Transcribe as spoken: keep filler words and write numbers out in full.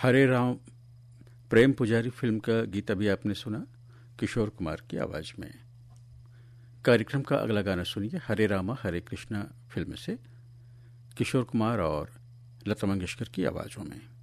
हरे राम प्रेम पुजारी फिल्म का गीत अभी आपने सुना किशोर कुमार की आवाज में। कार्यक्रम का अगला गाना सुनिए हरे रामा हरे कृष्णा फिल्म से किशोर कुमार और लता मंगेशकर की आवाजों में।